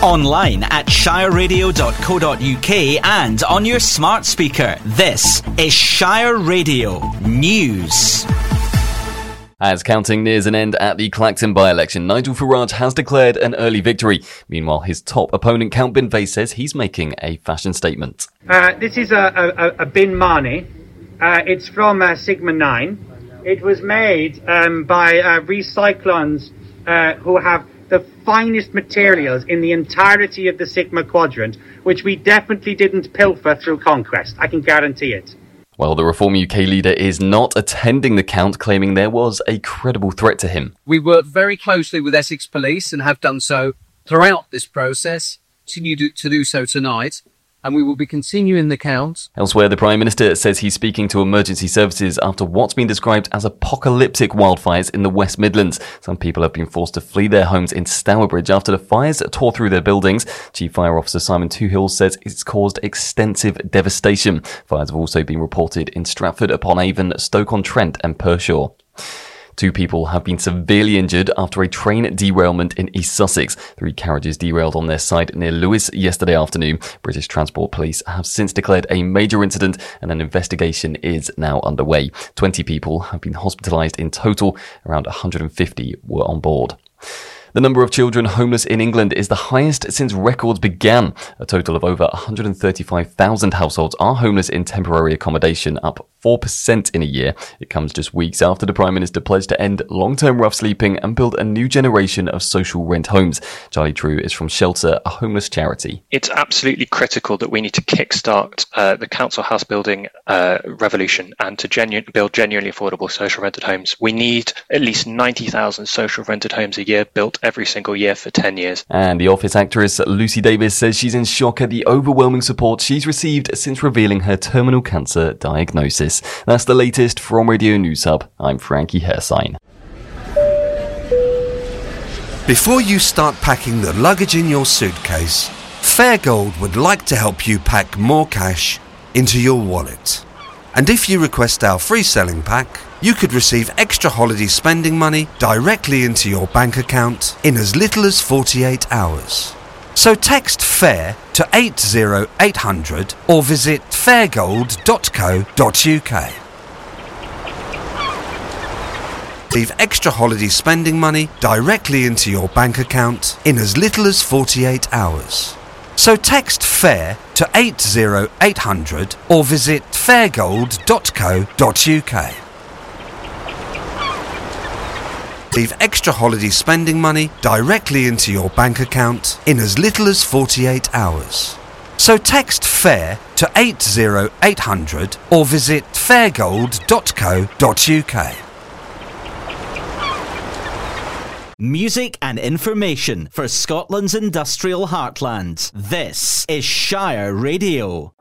Online at shireradio.co.uk and on your smart speaker. This is Shire Radio News. As counting nears an end at the Clacton by-election, Nigel Farage has declared an early victory. Meanwhile, his top opponent, Count Binvey, says he's making a fashion statement. This is a bin Marnie. It's from Sigma 9. It was made by Recyclons who have the finest materials in the entirety of the Sigma quadrant, which we definitely didn't pilfer through Conquest. I can guarantee it. Well, the Reform UK leader is not attending the count, claiming there was a credible threat to him. We work very closely with Essex Police and have done so throughout this process, continue to do so tonight, and we will be continuing the count. Elsewhere, the Prime Minister says he's speaking to emergency services after what's been described as apocalyptic wildfires in the West Midlands. Some people have been forced to flee their homes in Stourbridge after the fires tore through their buildings. Chief Fire Officer Simon Toohill says it's caused extensive devastation. Fires have also been reported in Stratford-upon-Avon, Stoke-on-Trent and Pershore. 2 people have been severely injured after a train derailment in East Sussex. 3 carriages derailed on their side near Lewes yesterday afternoon. British Transport Police have since declared a major incident and an investigation is now underway. 20 people have been hospitalised in total. Around 150 were on board. The number of children homeless in England is the highest since records began. A total of over 135,000 households are homeless in temporary accommodation, up 4% in a year. It comes just weeks after the Prime Minister pledged to end long-term rough sleeping and build a new generation of social rent homes. Charlie True is from Shelter, a homeless charity. It's absolutely critical that we need to kickstart the council house building revolution and to build genuinely affordable social rented homes. We need at least 90,000 social rented homes a year built every single year for 10 years. And the Office actress Lucy Davis says she's in shock at the overwhelming support she's received since revealing her terminal cancer diagnosis. That's the latest from Radio News Hub. I'm Frankie Hersign. Before you start packing the luggage in your suitcase, Fairgold would like to help you pack more cash into your wallet. And if you request our free selling pack, you could receive extra holiday spending money directly into your bank account in as little as 48 hours. So text FAIR to 80800 or visit fairgold.co.uk. Receive extra holiday spending money directly into your bank account in as little as 48 hours. So text FAIR to 80800 or visit fairgold.co.uk. Receive extra holiday spending money directly into your bank account in as little as 48 hours. So text FAIR to 80800 or visit fairgold.co.uk. Music and information for Scotland's industrial heartland. This is Shire Radio.